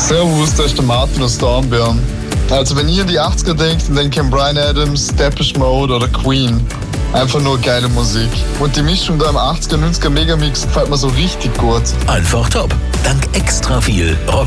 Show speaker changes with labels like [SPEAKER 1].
[SPEAKER 1] Servus, da ist der Martin aus Dornbirn. Also wenn ihr an die 80er denkt, dann denkt ihr an Bryan Adams, Depeche Mode oder Queen. Einfach nur geile Musik. Und die Mischung da im 80er, 90er Megamix gefällt mir so richtig gut.
[SPEAKER 2] Einfach top. Dank extra viel Rock